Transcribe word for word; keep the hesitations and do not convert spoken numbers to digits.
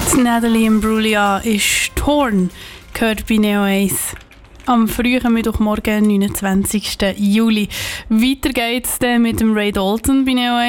Natalie Imbruglia ist Torn, gehört bei Neo eins. Am frühen Mittwochmorgen, neunundzwanzigsten Juli. Weiter geht's dann mit dem Ray Dalton bei Neo eins.